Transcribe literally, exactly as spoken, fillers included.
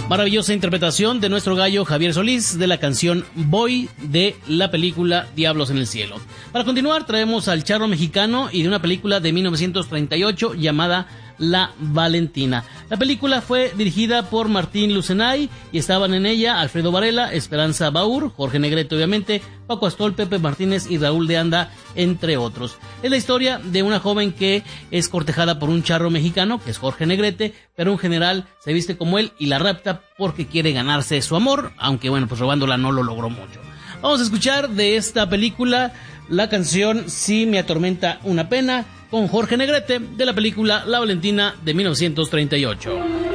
Maravillosa interpretación de nuestro gallo Javier Solís de la canción Voy de la película Diablos en el Cielo. Para continuar traemos al charro mexicano y de una película de mil novecientos treinta y ocho llamada La Valentina. La película fue dirigida por Martín Lucenay y estaban en ella Alfredo Varela, Esperanza Baur, Jorge Negrete obviamente, Paco Astol, Pepe Martínez y Raúl de Anda, entre otros. Es la historia de una joven que es cortejada por un charro mexicano, que es Jorge Negrete, pero un general se viste como él y la rapta porque quiere ganarse su amor, aunque bueno, pues robándola no lo logró mucho. Vamos a escuchar de esta película la canción Si me atormenta una pena, con Jorge Negrete de la película La Valentina de mil novecientos treinta y ocho.